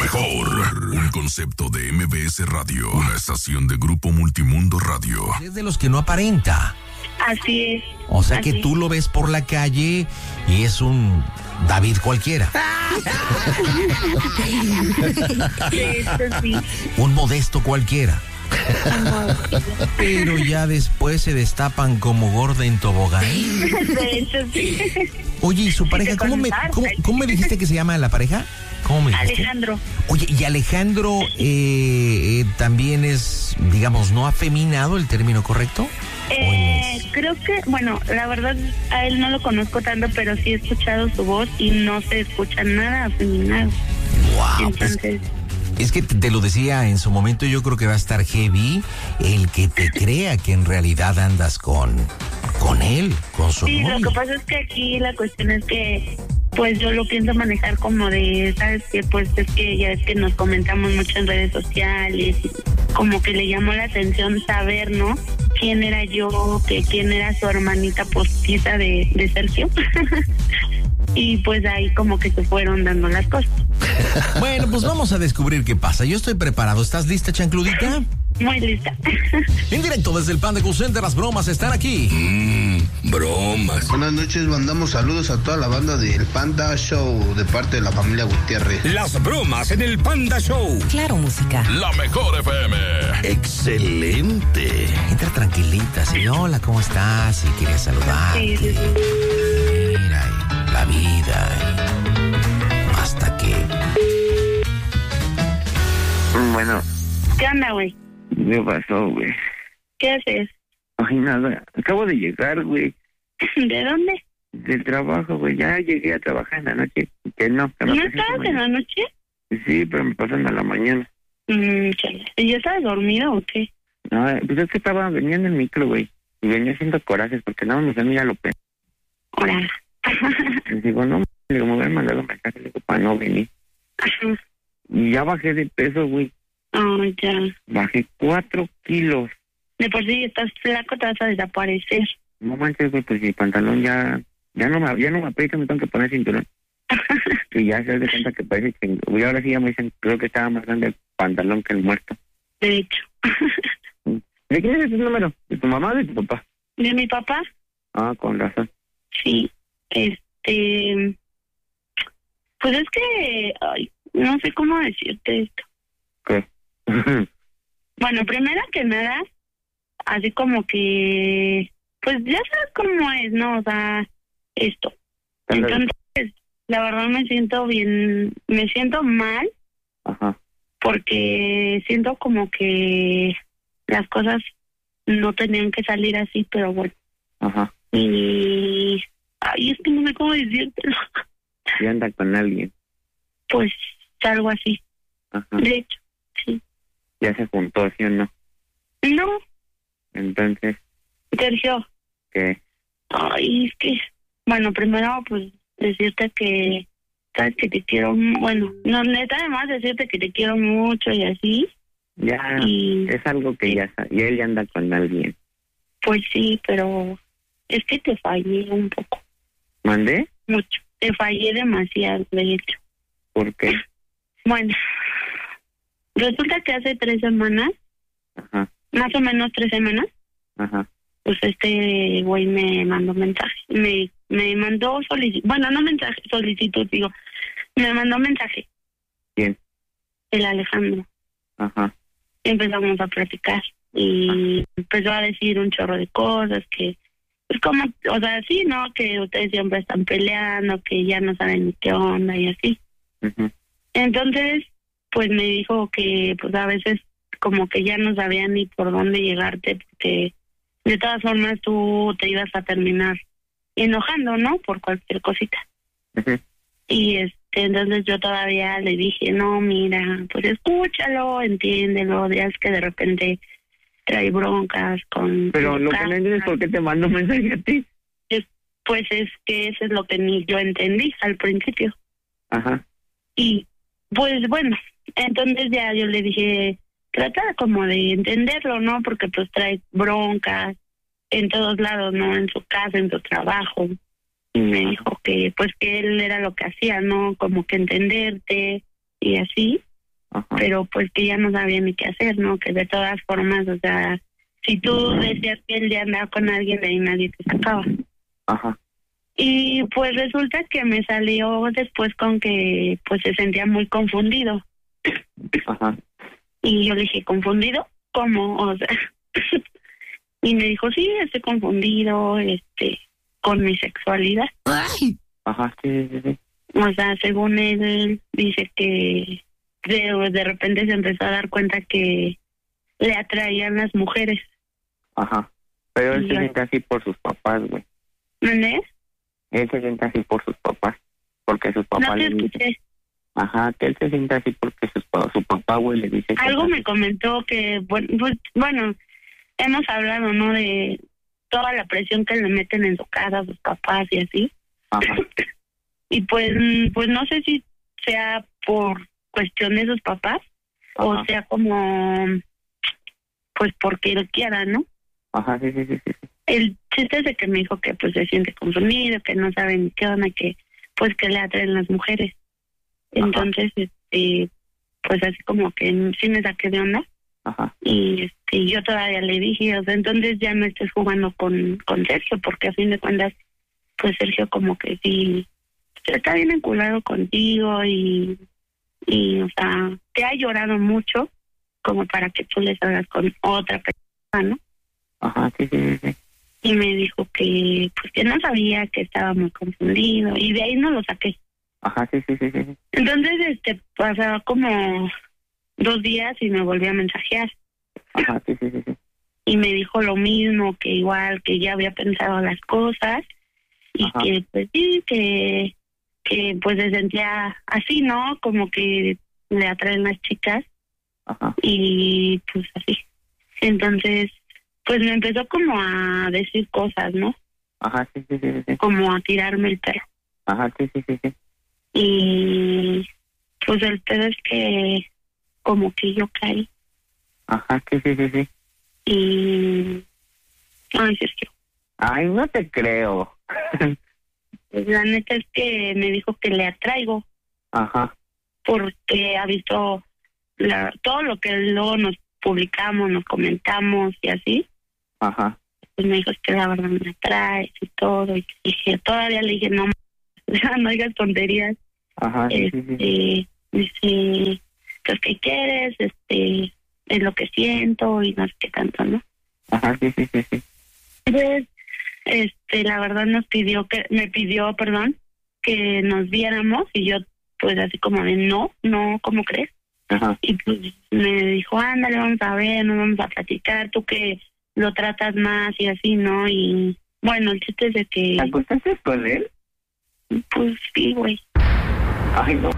mejor. Un concepto de MBS Radio, una estación de Grupo Multimundo Radio. Es de los que no aparenta. Así es. O sea así que tú lo ves por la calle y es un David cualquiera. Eso sí. Un Modesto cualquiera. Pero ya después se destapan como gorda en tobogán. De hecho, sí. Oye, ¿y su pareja? ¿Cómo me dijiste que se llama la pareja? ¿Cómo me dijiste? Alejandro. Oye, ¿y Alejandro también es, digamos, no afeminado el término correcto? Creo que, bueno, la verdad a él no lo conozco tanto, pero sí he escuchado su voz y no se escucha nada afeminado. Wow. Entonces... Es que te lo decía en su momento, yo creo que va a estar heavy el que te crea que en realidad andas con él, con su Sí, novio. lo que pasa es que aquí la cuestión es que pues yo lo pienso manejar como de, ¿sabes qué? Pues es que ya es que nos comentamos mucho en redes sociales y como que le llamó la atención saber, ¿no? Quién era yo, que quién era su hermanita postiza de Sergio. Y pues ahí como que se fueron dando las cosas. Bueno, pues vamos a descubrir qué pasa. Yo estoy preparado. ¿Estás lista, chancludita? Muy lista. En directo desde el Panda Cool Center, las bromas están aquí. Bromas. Buenas noches, mandamos saludos a toda la banda del Panda Show de parte de la familia Gutiérrez. Las bromas en el Panda Show. Claro, música. La mejor FM. Excelente. Entra tranquilita, sí. Hola, ¿cómo estás? Y quería saludarte. Sí. Mira, y la vida. Y hasta que... Bueno, ¿Qué onda, güey? ¿qué pasó, güey? ¿Qué haces? Ay, nada, acabo de llegar, güey, ¿De dónde? del trabajo, güey, ya llegué a trabajar en la noche, que me ¿No pasé estabas esta en la noche? mañana. Sí, pero me pasan a la mañana. Chale. ¿Y ya estabas dormido o qué? No, pues es que venía en el micro, güey, y venía haciendo corajes, porque no, mi familia lo pensó. Hola. Les digo, no, le digo, me voy a mandar un mensaje, le digo, para no venir. Y ya bajé de peso, güey, Oh, ya. bajé 4 kilos. De por sí estás flaco, te vas a desaparecer. No manches, güey, pues mi pantalón ya no me aprieta, me tengo que poner cinturón. Y ya se da cuenta que parece que... Y ahora sí ya me dicen, creo que estaba más grande el pantalón que el muerto. De hecho. ¿De quién es ese número? ¿De tu mamá o de tu papá? ¿De mi papá? Ah, con razón. Sí. Pues es que... Ay, no sé cómo decirte esto. ¿Qué? Bueno, primero que nada, así como que... Pues ya sabes cómo es, ¿no? O sea, esto. Entonces, la verdad me siento mal Ajá. porque siento como que las cosas no tenían que salir así, pero bueno. Ajá. Y... Ay, es que no sé cómo decírtelo. Y anda con alguien. Pues algo así. Ajá. De hecho, sí. Ya se juntó, ¿sí o no? No, Entonces, Sergio. ¿qué? Ay, es que... Bueno, primero, pues, decirte que... Sabes que te quiero... Bueno, no, neta, además decirte que te quiero mucho y así. Ya, Y... es algo que ya sabe. Y él ya anda con alguien. Pues sí, pero... Es que te fallé un poco. ¿Mandé? Mucho. Te fallé demasiado, de hecho. ¿Por qué? Bueno, resulta que hace 3 semanas, Ajá. más o menos 3 semanas, Ajá. pues este güey me mandó mensaje. Me mandó solicitud. Bueno, no mensaje, solicitud, digo. Me mandó mensaje. ¿Quién? El Alejandro. Ajá. Empezamos a platicar. Y empezó a decir un chorro de cosas que... Pues como, o sea, sí, ¿no? Que ustedes siempre están peleando, que ya no saben ni qué onda y así. Ujú. Entonces, pues me dijo que pues a veces como que ya no sabía ni por dónde llegarte, porque de todas formas tú te ibas a terminar enojando, ¿no? Por cualquier cosita. Ujú. Y entonces yo todavía le dije, no, mira, pues escúchalo, entiéndelo, ya es que de repente trae broncas con... Pero su lo que casa. no entiendes es por qué te mando un mensaje a ti. Pues es que eso es lo que ni yo entendí al principio. Ajá. Y pues bueno, entonces ya yo le dije, trata como de entenderlo, ¿no? Porque pues trae broncas en todos lados, ¿no? En su casa, en su trabajo. Y me dijo que pues que él era lo que hacía, ¿no? Como que entenderte y así. Ajá. pero pues que ya no sabía ni qué hacer, ¿no? Que de todas formas, o sea, si tú decías que él ya andaba con alguien, de ahí nadie te sacaba. Ajá. Y pues resulta que me salió después con que pues se sentía muy confundido. Ajá. Y yo le dije, ¿confundido? ¿Cómo? O sea, y me dijo, sí, estoy confundido, con mi sexualidad. Ajá, sí. O sea, según él, dice que de repente se empezó a dar cuenta que le atraían las mujeres. Ajá. Pero él Y se yo- siente así por sus papás, güey. ¿Entendés? Él se siente así por sus papás. Porque sus No papás te le dicen... escuché. Ajá, que él se siente así porque su papá, güey, le dice... que Algo está- me comentó que, bueno, hemos hablado, ¿no? De toda la presión que le meten en su casa a sus papás y así. Ajá. Y pues no sé si sea por cuestión de sus papás o Ajá. sea como, pues porque él quiera, ¿no? Ajá, sí. El chiste es de que me dijo que pues se siente confundido, que no sabe ni qué onda, que pues que le atraen las mujeres. Ajá. Entonces, pues así como que sí me saqué de onda. Ajá. Y yo todavía le dije, o sea, entonces ya no estés jugando con Sergio, porque a fin de cuentas, pues Sergio como que sí está bien enculado contigo y o sea, te ha llorado mucho como para que tú le salgas con otra persona, ¿no? Ajá, sí. Y me dijo que pues que no sabía, que estaba muy confundido y de ahí no lo saqué. Ajá, sí. Entonces, pasaba como 2 días y me volvió a mensajear. Ajá, sí. Y me dijo lo mismo, que igual, que ya había pensado las cosas y Ajá. que pues sí, que pues se sentía así, ¿no? Como que le atraen las chicas Ajá. y pues así. Entonces, pues me empezó como a decir cosas, ¿no? Ajá, sí. Como a tirarme el perro. Ajá, sí. Y pues el pedo es que como que yo caí Ajá, sí. y... Ay, Sergio. Ay, no te creo. Pues la neta es que me dijo que le atraigo Ajá. porque ha visto todo lo que luego nos publicamos, nos comentamos y así. Ajá. Pues me dijo, es que la verdad me atraes y todo. Y dije, todavía le dije, no, no digas tonterías. Ajá, sí. Dice, pues, ¿qué quieres? Es lo que siento y no sé qué tanto, ¿no? Ajá, sí. Entonces, la verdad me pidió, que nos viéramos y yo, pues, así como de, no, ¿cómo crees? Ajá. Y pues me dijo, ándale, vamos a ver, nos vamos a platicar, tú que lo tratas más y así, ¿no? Y bueno, el chiste es de que, ¿Te acostaste con él? pues, sí, güey. Ay, no.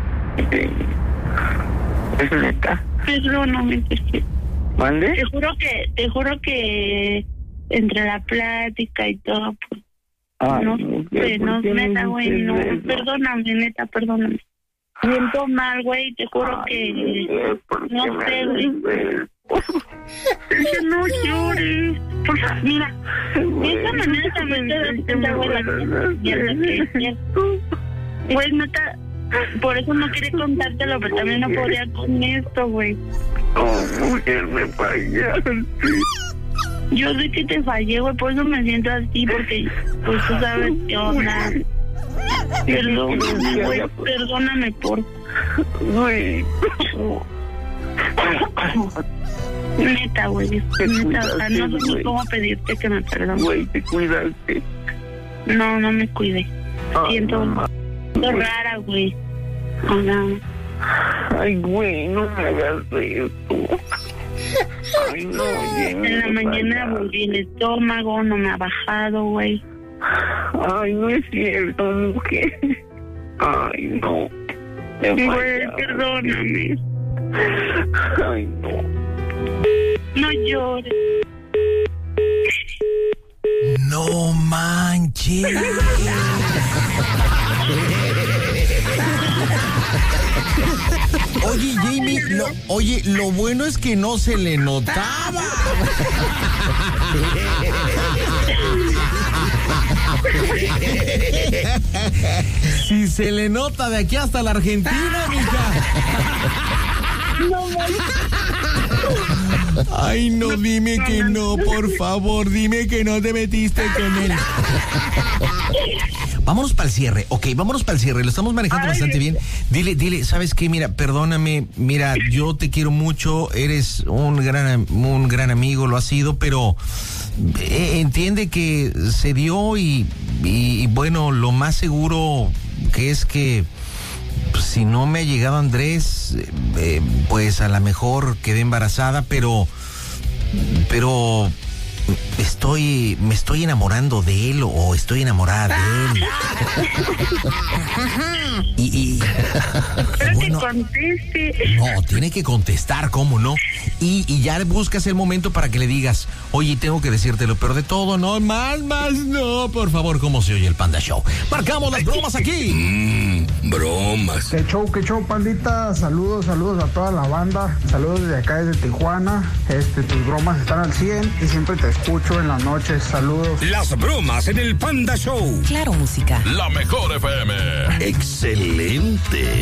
Es neta. Perdóname, Sergio. ¿Mande? Te juro que entre la plática y todo, pues, Ay, no ¿qué? sé, ¿Por no, qué me neta, güey, dices no, eso? perdóname. Siento mal, güey, te juro que, ¿por qué no me sé, güey. dices eso? Sergio, no llores. Por favor, mira, de esa manera también te das cuenta, güey, la mierda que es. Güey, neta, por eso no quería contártelo, pero también no podía con esto, güey. Oh, mujer, me fallaste. Yo sé que te fallé, güey, por eso me siento así, porque pues tú sabes qué onda. Perdóname, güey, perdóname por... Güey. Neta, güey, neta, o sea, no sé ni cómo pedirte que me perdones. Güey, te cuidaste. No me cuidé. Siento mamá. rara, güey. O sea, Ay, güey, no me hagas esto. Ay, no, oye, en la mañana volví el estómago, no me ha bajado, güey. Ay, no es cierto, mujer. Ay, no. Me Güey, fallaste. perdóname. Ay, no. No llores. No manches. Oye, Jamie, lo bueno es que no se le notaba. Si se le nota de aquí hasta la Argentina, mija. Ay, no, dime que no, por favor, dime que no te metiste con él. Vámonos para el cierre, vámonos para el cierre, lo estamos manejando bastante bien. Dile, ¿sabes qué? Mira, perdóname, mira, yo te quiero mucho, eres un gran amigo, lo has sido, pero entiende que se dio y bueno, lo más seguro que es que si no me ha llegado Andrés, pues a lo mejor quedé embarazada, pero me estoy enamorando de él o estoy enamorada de él. Pero bueno, que conteste. No, tiene que contestar, ¿cómo no? Y ya buscas el momento para que le digas, oye, tengo que decírtelo, pero de todo, no, más, no, por favor, ¿cómo se oye el Panda Show? Marcamos las bromas aquí. Bromas. Qué show, pandita. Saludos a toda la banda. Saludos desde acá, desde Tijuana. Tus bromas están al 100 y siempre te escucho en las noches. Saludos. Las bromas en el Panda Show. Claro, música. La mejor FM. Excelente.